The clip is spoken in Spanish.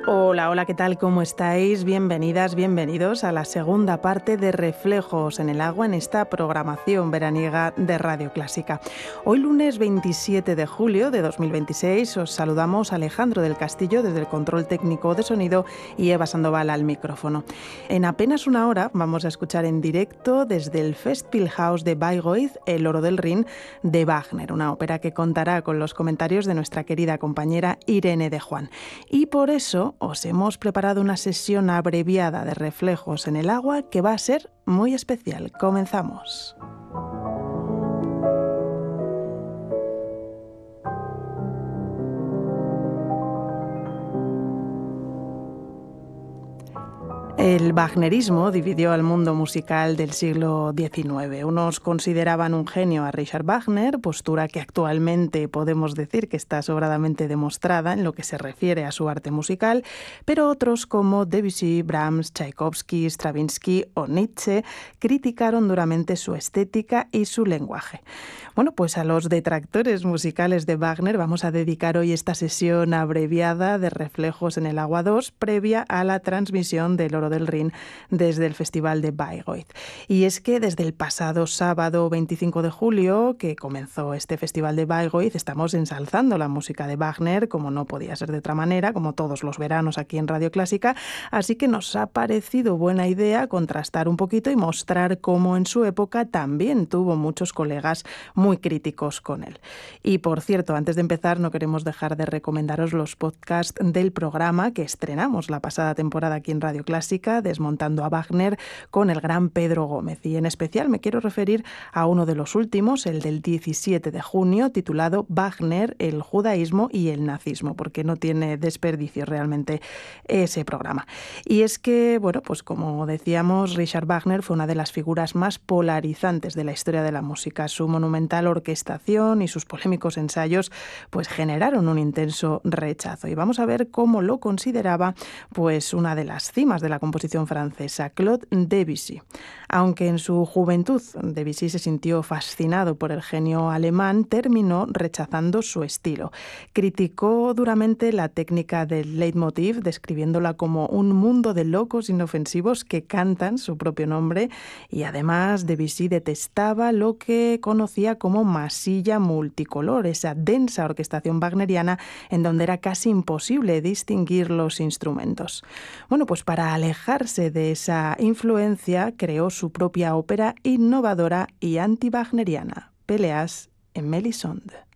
Hola, hola, ¿qué tal? ¿Cómo estáis? Bienvenidas, bienvenidos a la segunda parte de Reflejos en el Agua en esta programación veraniega de Radio Clásica. Hoy lunes 27 de julio de 2026 os saludamos Alejandro del Castillo desde el control técnico de sonido y Eva Sandoval al micrófono. En apenas una hora vamos a escuchar en directo desde el Festspielhaus de Bayreuth El Oro del Rin de Wagner, una ópera que contará con los comentarios de nuestra querida compañera Irene de Juan. Y por eso os hemos preparado una sesión abreviada de Reflejos en el Agua que va a ser muy especial. Comenzamos. El wagnerismo dividió al mundo musical del siglo XIX. Unos consideraban un genio a Richard Wagner, postura que actualmente podemos decir que está sobradamente demostrada en lo que se refiere a su arte musical, pero otros como Debussy, Brahms, Tchaikovsky, Stravinsky o Nietzsche criticaron duramente su estética y su lenguaje. Bueno, pues a los detractores musicales de Wagner vamos a dedicar hoy esta sesión abreviada de Reflejos en el Agua 2, previa a la transmisión del Oro del Rin desde el Festival de Bayreuth. Y es que desde el pasado sábado 25 de julio, que comenzó este Festival de Bayreuth, estamos ensalzando la música de Wagner, como no podía ser de otra manera, como todos los veranos aquí en Radio Clásica, así que nos ha parecido buena idea contrastar un poquito y mostrar cómo en su época también tuvo muchos colegas muy críticos con él. Y por cierto, antes de empezar no queremos dejar de recomendaros los podcasts del programa que estrenamos la pasada temporada aquí en Radio Clásica, Desmontando a Wagner, con el gran Pedro Gómez. Y en especial me quiero referir a uno de los últimos, el del 17 de junio, titulado Wagner, el judaísmo y el nazismo, porque no tiene desperdicio realmente ese programa. Y es que, bueno, pues como decíamos, Richard Wagner fue una de las figuras más polarizantes de la historia de la música. Su monumental orquestación y sus polémicos ensayos pues generaron un intenso rechazo. Y vamos a ver cómo lo consideraba pues una de las cimas de la composición francesa, Claude Debussy. Aunque en su juventud Debussy se sintió fascinado por el genio alemán, terminó rechazando su estilo. Criticó duramente la técnica del leitmotiv, describiéndola como un mundo de locos inofensivos que cantan su propio nombre, y además Debussy detestaba lo que conocía como masilla multicolor, esa densa orquestación wagneriana en donde era casi imposible distinguir los instrumentos. Bueno, pues para alejarse de esa influencia creó su propia ópera innovadora y anti-wagneriana, Péléas en Mélisande.